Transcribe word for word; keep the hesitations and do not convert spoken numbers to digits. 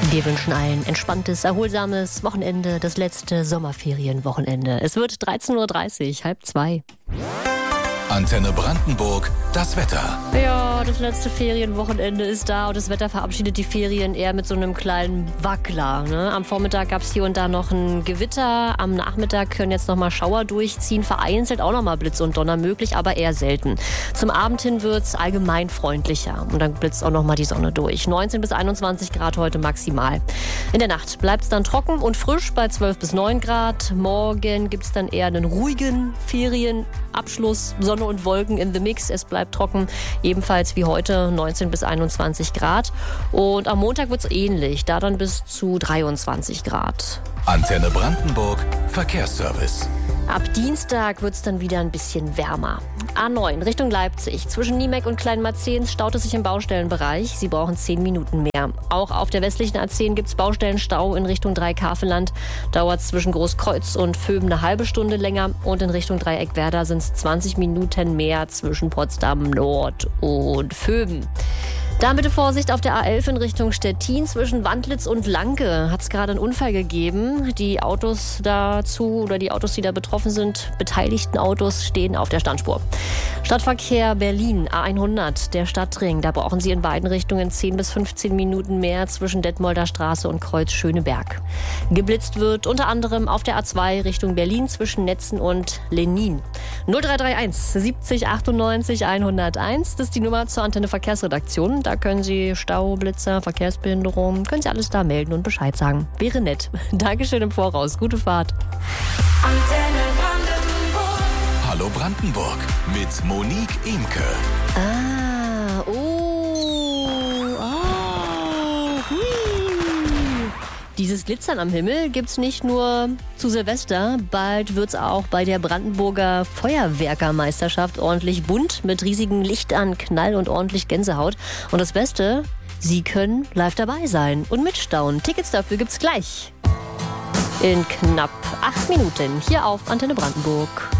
Wir wünschen ein entspanntes, erholsames Wochenende, das letzte Sommerferienwochenende. Es wird dreizehn Uhr dreißig, halb zwei. Antenne Brandenburg, das Wetter. Ja, das letzte Ferienwochenende ist da und das Wetter verabschiedet die Ferien eher mit so einem kleinen Wackler. Ne? Am Vormittag gab es hier und da noch ein Gewitter. Am Nachmittag können jetzt noch mal Schauer durchziehen. Vereinzelt auch noch mal Blitz und Donner möglich, aber eher selten. Zum Abend hin wird es allgemein freundlicher und dann blitzt auch noch mal die Sonne durch. neunzehn bis einundzwanzig Grad heute maximal. In der Nacht bleibt es dann trocken und frisch bei zwölf bis neun Grad. Morgen gibt es dann eher einen ruhigen Ferienabschluss. Sonne und Wolken in the Mix. Es bleibt trocken, ebenfalls wie heute neunzehn bis einundzwanzig Grad. Und am Montag wird es ähnlich, da dann bis zu dreiundzwanzig Grad. Antenne Brandenburg, Verkehrsservice. Ab Dienstag wird es dann wieder ein bisschen wärmer. A neun Richtung Leipzig. Zwischen Niemek und Kleinmarzehns staut es sich im Baustellenbereich. Sie brauchen zehn Minuten mehr. Auch auf der westlichen A zehn gibt es Baustellenstau in Richtung Dreikafelland. Dauert es zwischen Großkreuz und Vöben eine halbe Stunde länger. Und in Richtung Dreieckwerder sind es zwanzig Minuten mehr zwischen Potsdam Nord und Vöben. Da bitte Vorsicht auf der A elf in Richtung Stettin. Zwischen Wandlitz und Lanke hat es gerade einen Unfall gegeben. Die Autos dazu oder die Autos, die da betroffen sind, beteiligten Autos, stehen auf der Standspur. Stadtverkehr Berlin, A hundert, der Stadtring. Da brauchen Sie in beiden Richtungen zehn bis fünfzehn Minuten mehr zwischen Detmolder Straße und Kreuz Schöneberg. Geblitzt wird unter anderem auf der A zwei Richtung Berlin zwischen Netzen und Lenin. null drei drei eins siebzig achtundneunzig hunderteins, das ist die Nummer zur Antenne Verkehrsredaktion. Da können Sie Stau, Blitzer, Verkehrsbehinderung, können Sie alles da melden und Bescheid sagen. Wäre nett. Dankeschön im Voraus. Gute Fahrt. Antenne Brandenburg. Hallo Brandenburg mit Monique Imke. Ah, oh, ah, hui. Dieses Glitzern am Himmel gibt's nicht nur zu Silvester. Bald wird's auch bei der Brandenburger Feuerwerkermeisterschaft ordentlich bunt mit riesigen Lichtern, Knall und ordentlich Gänsehaut. Und das Beste, Sie können live dabei sein und mitstaunen. Tickets dafür gibt's gleich in knapp acht Minuten hier auf Antenne Brandenburg.